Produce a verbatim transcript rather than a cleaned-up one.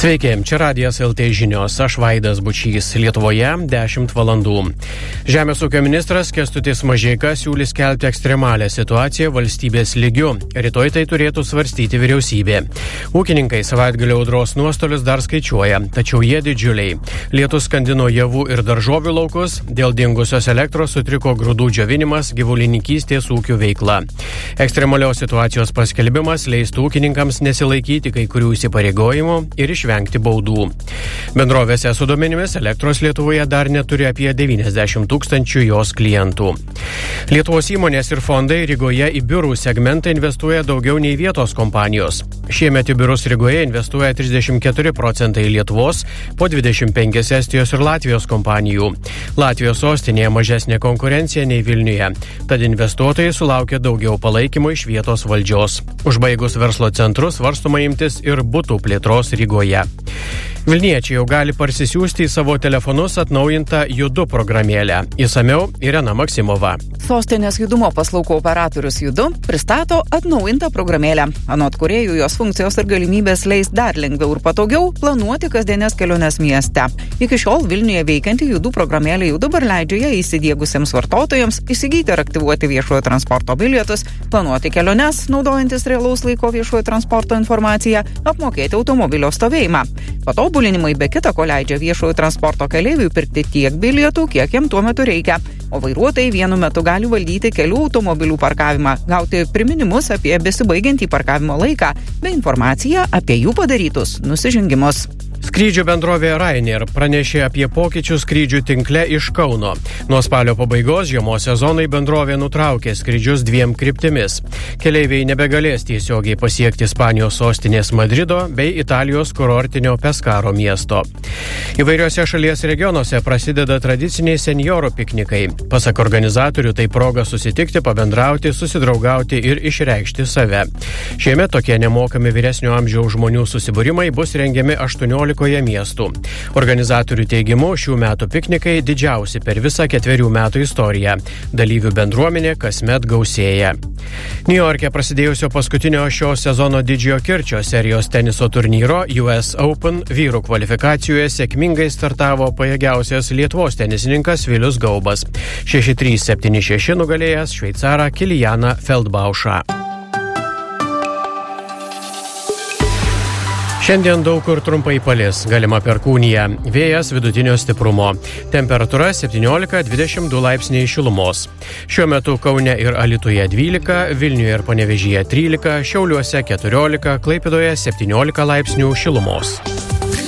Sveiki, čia Radijas L T žinios, aš Vaidas Bučys, Lietuvoje dešimt valandų. Žemės ūkio ministras Kęstutis Mažeika siūlys kelti ekstremalią situaciją valstybės lygiu. Rytoj tai turėtų svarstyti vyriausybė. Ūkininkai savaitgalio audros nuostolius dar skaičiuoja, tačiau jie didžiuliai. Lietus skandino javų ir daržovių laukus, dėl dingusios elektros sutriko grūdų džiovinimas, gyvulininkystės ūkių veikla. Ekstremalios situacijos paskelbimas leistų ūkininkams nesilaikyti kai kurių įsipareigojimų ir išvengti baudų. Bendrovės eso duomenimis elektros Lietuvoje dar neturi apie devyniasdešimt tūkstančių jos klientų. Lietuvos įmonės ir fondai Rygoje į biurų segmentą investuoja daugiau nei vietos kompanijos. Šiemet į biurus Rygoje investuoja trisdešimt keturi procentai Lietuvos, po dvidešimt penki Estijos ir Latvijos kompanijų. Latvijos sostinėje mažesnė konkurencija nei Vilniuje, tad investuotojai sulaukia daugiau palaikymo iš vietos valdžios. Užbaigus verslo centrus svarstoma imtis ir butų plėtros Rygoje. Vilniečiai jau gali parsisiųsti į savo telefonus atnaujintą Judu programėlę. Įsamiau Irena Maksimova. Sostinės judumo paslaugų operatorius Judu pristato atnaujintą programėlę. Anot kūrėjų, jos funkcijos ir galimybės leis dar lengviau ir patogiau planuoti kasdienės keliones mieste. Iki šiol Vilniuje veikianti Judu programėlė jau dabar leidžia ją įsidiegusiems vartotojams įsigyti ir aktyvuoti viešojo transporto bilietus, planuoti keliones, naudojantis realaus laiko viešojo transporto informaciją, apmokėti automobilio stovėjimą. Patobulinimai be kita ko leidžia viešojo transporto keleiviui pirkti tiek bilietų, kiek jam tuo metu reikia, o vairuotojai vienu metu gali valdyti kelių automobilių parkavimą, gauti priminimus apie besibaigiantį parkavimo laiką bei informaciją apie jų padarytus nusižengimus. Skrydžių bendrovė Ryanair pranešė apie pokyčius skrydžių tinkle iš Kauno. Nuo spalio pabaigos žiemos sezonai bendrovė nutraukė skrydžius dviem kryptimis. Keleiviai nebegalės tiesiogiai pasiekti Ispanijos sostinės Madrido bei Italijos kurortinio Peskaro miesto. Įvairiose šalies regionuose prasideda tradiciniai senjorų piknikai. Pasak organizatorių, tai proga susitikti, pabendrauti, susidraugauti ir išreikšti save. Šiemet tokie nemokami vyresnio amžiaus žmonių susibūrimai bus rengiami aštuoniolikoje miestų. Organizatorių teigimu, šių metų piknikai didžiausi per visą ketverių metų istoriją. Dalyvių bendruomenė kasmet gausėja. Niujorke prasidėjusio paskutinio šio sezono didžiojo kirčio serijos teniso turnyro U S Open vyrų kvalifikacijoje sėkmingai startavo pajėgiausias Lietuvos tenisininkas Vilius Gaubas. šeši trys septyni šeši nugalėjęs šveicarą Kilianą Feldbaušą. Šiandien daug kur trumpai palis, galima perkūnija, vėjas vidutinio stiprumo. Temperatūra septyniolika dvidešimt du laipsniai šilumos. Šiuo metu Kaune ir Alytuje dvylika, Vilniuje ir Panevėžyje trylika, Šiauliuose keturiolika, Klaipėdoje septyniolika laipsnių šilumos.